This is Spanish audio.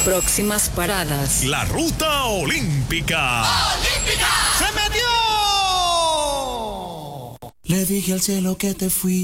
Próximas paradas. La ruta olímpica. ¡Olímpica! ¡Se metió! Le dije al cielo que te fui.